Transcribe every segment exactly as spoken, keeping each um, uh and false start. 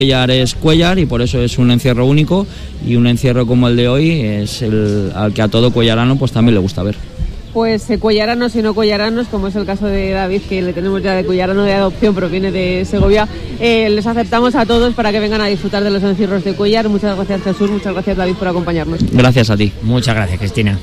Cuéllar es Cuéllar y por eso es un encierro único, y un encierro como el de hoy es el al que a todo cuellarano pues también le gusta ver. Pues eh, cuellaranos y no cuellaranos, como es el caso de David, que le tenemos ya de cuellarano de adopción, pero viene de Segovia, eh, les aceptamos a todos para que vengan a disfrutar de los encierros de Cuéllar. Muchas gracias, Jesús, muchas gracias, David, por acompañarnos. Gracias a ti. Muchas gracias, Cristina.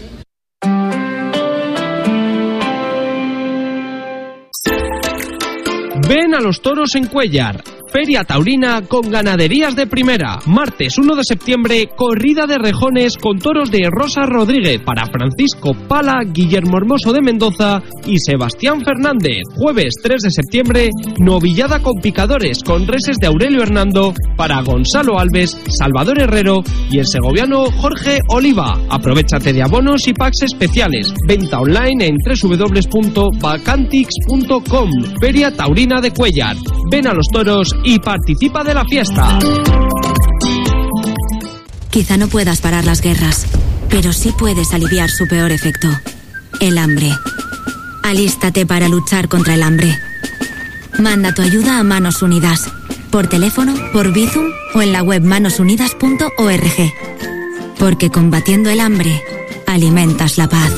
Ven a los toros en Cuéllar. Feria taurina con ganaderías de primera. Martes uno de septiembre, corrida de rejones con toros de Rosa Rodríguez para Francisco Pala, Guillermo Hermoso de Mendoza y Sebastián Fernández. Jueves tres de septiembre, novillada con picadores con reses de Aurelio Hernando para Gonzalo Alves, Salvador Herrero y el segoviano Jorge Oliva. Aprovechate de abonos y packs especiales. Venta online en doble u doble u doble u punto vacantix punto com. Feria taurina de Cuéllar. Ven a los toros y participa de la fiesta. Quizá no puedas parar las guerras, pero sí puedes aliviar su peor efecto: el hambre. Alístate para luchar contra el hambre. Manda tu ayuda a Manos Unidas, por teléfono, por Bizum o en la web manos unidas punto org. Porque combatiendo el hambre, alimentas la paz.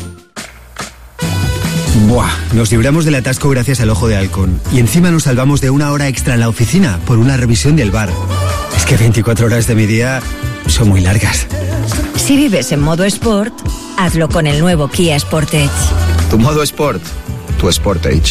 Buah, nos libramos del atasco gracias al Ojo de Halcón. Y encima nos salvamos de una hora extra en la oficina por una revisión del bar. Es que veinticuatro horas de mi día son muy largas. Si vives en modo Sport, hazlo con el nuevo Kia Sportage. Tu modo Sport, tu Sportage.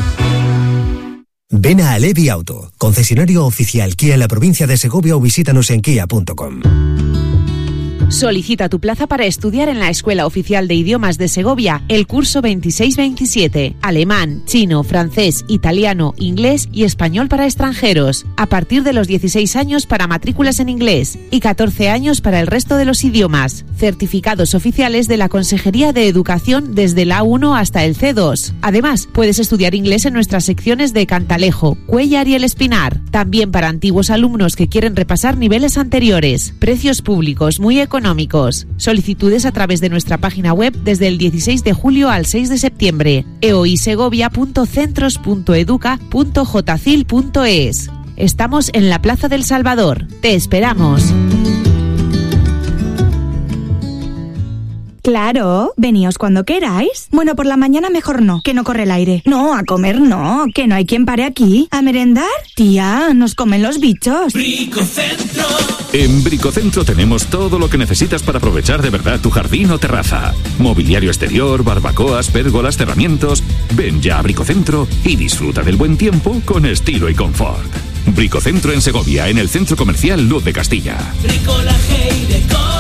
Ven a Alevi Auto, concesionario oficial Kia en la provincia de Segovia, o visítanos en kia punto com. Solicita tu plaza para estudiar en la Escuela Oficial de Idiomas de Segovia el curso veintiséis veintisiete. Alemán, chino, francés, italiano, inglés y español para extranjeros. A partir de los dieciséis años para matrículas en inglés y catorce años para el resto de los idiomas. Certificados oficiales de la Consejería de Educación desde el A uno hasta el C dos. Además, puedes estudiar inglés en nuestras secciones de Cantalejo, Cuéllar y El Espinar. También para antiguos alumnos que quieren repasar niveles anteriores. Precios públicos muy económicos. Económicos. Solicitudes a través de nuestra página web desde el dieciséis de julio al seis de septiembre. eoisegovia punto centros punto educa punto jcil punto es. Estamos en la Plaza del Salvador. Te esperamos. Claro, veníos cuando queráis. Bueno, por la mañana mejor no, que no corre el aire. No, a comer no, que no hay quien pare aquí. ¿A merendar? Tía, nos comen los bichos. Bricocentro. En Bricocentro tenemos todo lo que necesitas para aprovechar de verdad tu jardín o terraza. Mobiliario exterior, barbacoas, pérgolas, cerramientos. Ven ya a Bricocentro y disfruta del buen tiempo con estilo y confort. Bricocentro en Segovia, en el Centro Comercial Luz de Castilla. Bricolaje y decoración.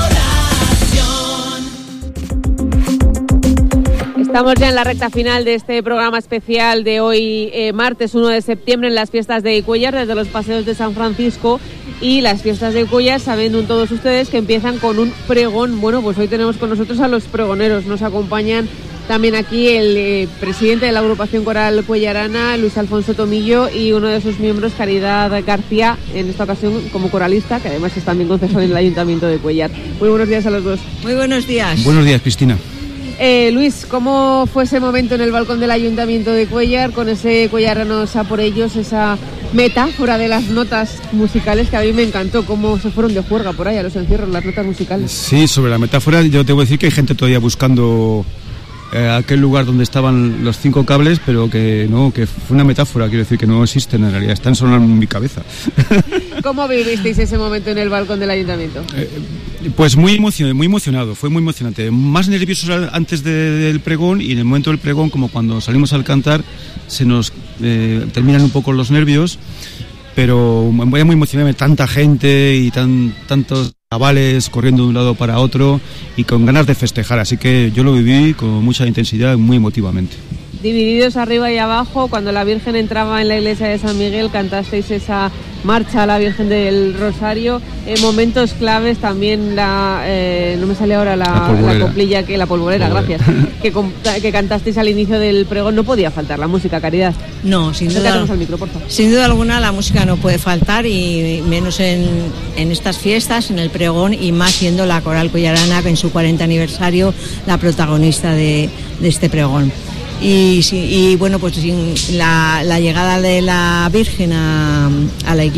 Estamos ya en la recta final de este programa especial de hoy, eh, martes uno de septiembre, en las fiestas de Cuéllar, desde los paseos de San Francisco. Y las fiestas de Cuéllar, saben todos ustedes que empiezan con un pregón. Bueno, pues hoy tenemos con nosotros a los pregoneros. Nos acompañan también aquí el eh, presidente de la agrupación coral cuellarana, Luis Alfonso Tomillo, y uno de sus miembros, Caridad García, en esta ocasión como coralista, que además es también concejal en el Ayuntamiento de Cuéllar. Muy buenos días a los dos. Muy buenos días. Buenos días, Cristina. Eh, Luis, ¿cómo fue ese momento en el balcón del Ayuntamiento de Cuéllar con ese Cuellaranos a por ellos, esa metáfora de las notas musicales que a mí me encantó, cómo se fueron de juerga por ahí a los encierros, las notas musicales? Sí, sobre la metáfora yo te voy a decir que hay gente todavía buscando eh, aquel lugar donde estaban los cinco cables, pero que no, que fue una metáfora, quiero decir que no existen en realidad, están sonando en mi cabeza. ¿Cómo vivisteis ese momento en el balcón del Ayuntamiento? Eh, Pues muy emocionado, muy emocionado, fue muy emocionante. Más nerviosos antes de, del pregón, y en el momento del pregón, como cuando salimos al cantar, se nos eh, terminan un poco los nervios, pero voy muy emocionado, tanta gente y tan, tantos chavales corriendo de un lado para otro y con ganas de festejar, así que yo lo viví con mucha intensidad y muy emotivamente. Divididos arriba y abajo, cuando la Virgen entraba en la iglesia de San Miguel, cantasteis esa marcha a la Virgen del Rosario. En momentos claves también la, eh, no me sale ahora la, la, la coplilla, que la polvorera, polvorera. gracias, que, que cantasteis al inicio del pregón. No podía faltar la música, Caridad. No, sin duda, al micro, por favor. Sin duda alguna la música no puede faltar, y menos en, en estas fiestas, en el pregón, y más siendo la coral cuellarana, que en su cuarenta aniversario, la protagonista de, de este pregón. y, y bueno, pues sin la, la llegada de la Virgen a, a la iglesia